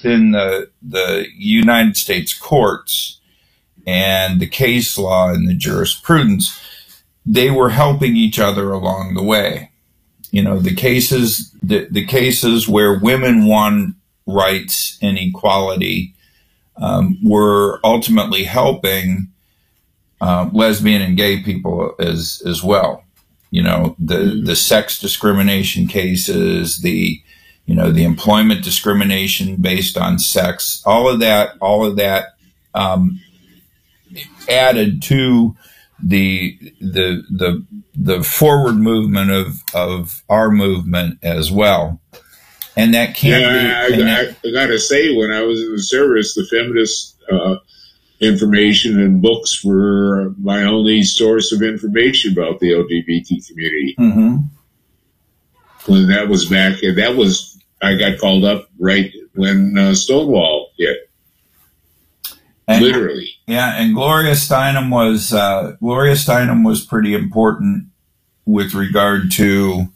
within the United States courts and the case law and the jurisprudence, they were helping each other along the way. You know, the cases where women won rights and equality were ultimately helping lesbian and gay people as well. You know, the sex discrimination cases, the employment discrimination based on sex, all of that added to the forward movement of our movement as well. And that can't I gotta say, when I was in the service, the feminist information and books were my only source of information about the LGBT community. Mm-hmm. When that was back, I got called up right when Stonewall hit. And, literally. Yeah, and Gloria Steinem was pretty important with regard to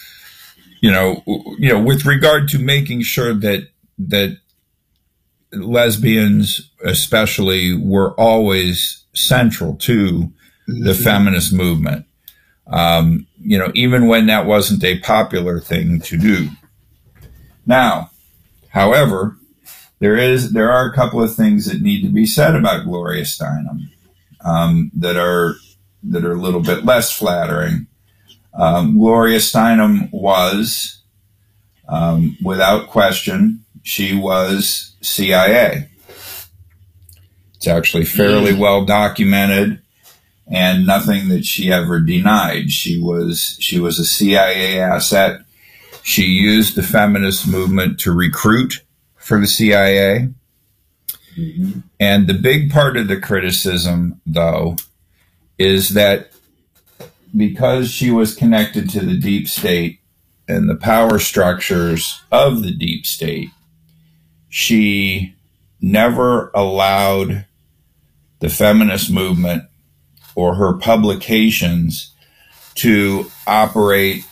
with regard to making sure that lesbians especially were always central to the feminist movement. Even when that wasn't a popular thing to do. Now, however, there are a couple of things that need to be said about Gloria Steinem that are a little bit less flattering. Gloria Steinem was, without question, she was CIA. It's actually fairly well documented, and nothing that she ever denied. She was a CIA asset. She used the feminist movement to recruit for the CIA. Mm-hmm. And the big part of the criticism, though, is that because she was connected to the deep state and the power structures of the deep state, she never allowed the feminist movement or her publications to operate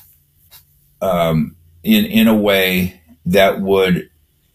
in a way that would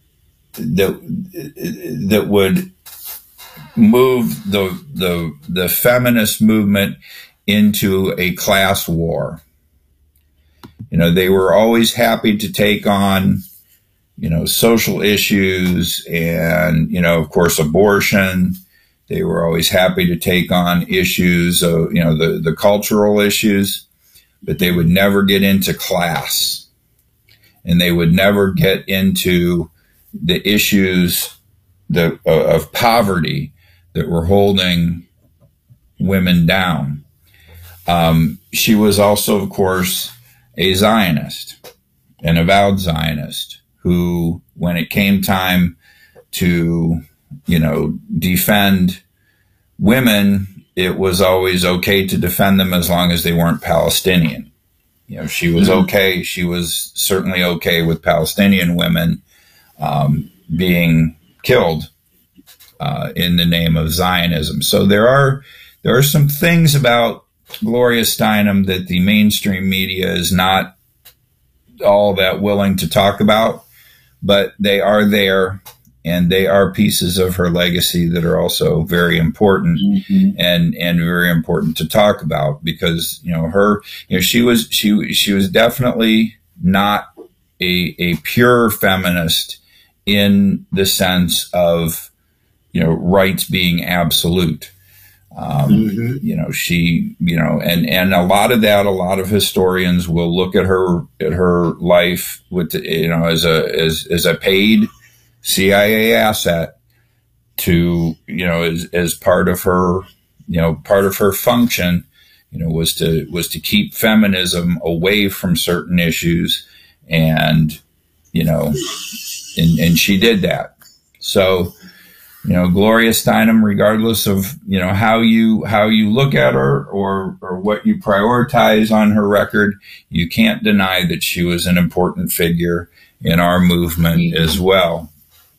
move the feminist movement into a class war. They were always happy to take on, social issues and, of course, abortion. They were always happy to take on issues of, the cultural issues, but they would never get into class, and they would never get into the issues of poverty that were holding women down. She was also, of course, a Zionist, an avowed Zionist, who, when it came time to, defend women, it was always okay to defend them as long as they weren't Palestinian. She was okay. She was certainly okay with Palestinian women being killed in the name of Zionism. So there are some things about Gloria Steinem that the mainstream media is not all that willing to talk about, but they are there, and they are pieces of her legacy that are also very important and very important to talk about, because she was definitely not a pure feminist in the sense of rights being absolute. She, and a lot of historians will look at her life with, as a paid CIA asset to, as part of her, function, was to keep feminism away from certain issues. And she did that. So, Gloria Steinem, regardless of, how you look at her or what you prioritize on her record, you can't deny that she was an important figure in our movement as well.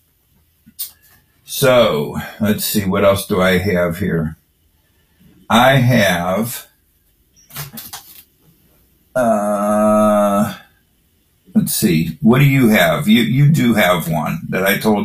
So let's see, what else do I have here? I have, let's see, what do you have? You do have one that I told